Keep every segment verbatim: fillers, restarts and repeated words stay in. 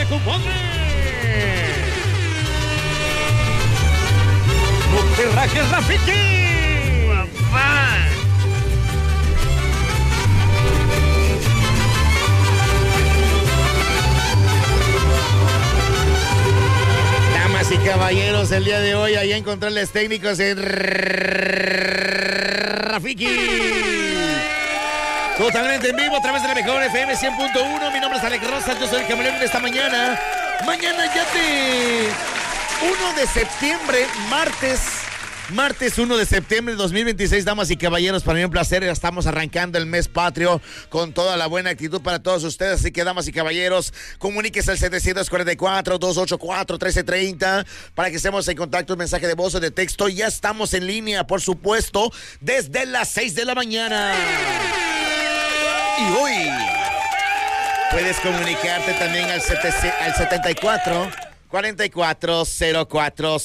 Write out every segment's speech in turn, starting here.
Oye, compadre. No te rajes, Rafiki. Papá. Damas y caballeros, el día de hoy allá en controles técnicos en Rafiki. Totalmente en vivo a través de la mejor F M cien punto uno. Mi nombre es Alex Rosas, yo soy el camaleón de esta mañana. Mañana ya de uno de septiembre, martes. Martes uno de septiembre de dos mil veintiséis, damas y caballeros, para mí un placer. Ya estamos arrancando el mes patrio con toda la buena actitud para todos ustedes. Así que, damas y caballeros, comuníquese al setecientos cuarenta y cuatro, doscientos ochenta y cuatro, trece treinta para que estemos en contacto, un mensaje de voz o de texto. Ya estamos en línea, por supuesto, desde las seis de la mañana. Y hoy puedes comunicarte también al, al setenta y cuatro, cuarenta y cuatro, cero cuatro,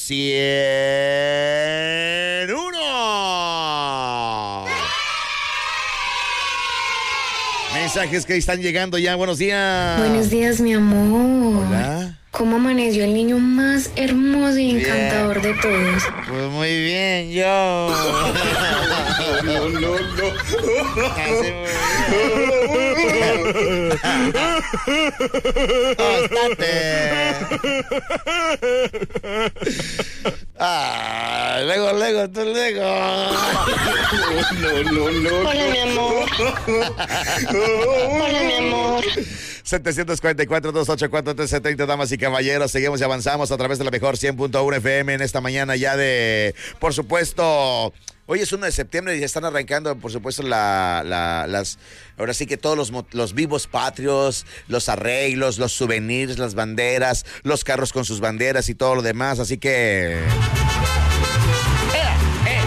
cien uno. Mensajes que están llegando ya. Buenos días. Buenos días, mi amor. Hola. ¿Cómo amaneció el niño más hermoso y encantador de todos? Pues muy bien, yo. No, no, no. Casi muy bien. Bastante. Ah, luego, luego, tú luego. No, no, no. Hola, mi amor. Hola, mi amor. setecientos cuarenta y cuatro, doscientos ochenta y cuatro, trece treinta, damas y caballeros, seguimos y avanzamos a través de la mejor cien punto uno F M en esta mañana ya de, por supuesto, hoy es uno de septiembre y ya están arrancando, por supuesto, la, la, las, ahora sí que todos los, los vivos patrios, los arreglos, los souvenirs, las banderas, los carros con sus banderas y todo lo demás, así que